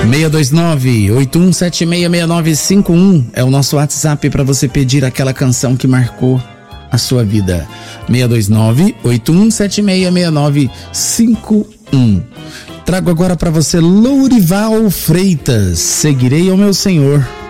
629-81766951 é o nosso WhatsApp para você pedir aquela canção que marcou a sua vida. 629-81766951. Trago agora para você Lourival Freitas, Seguirei ao Meu Senhor.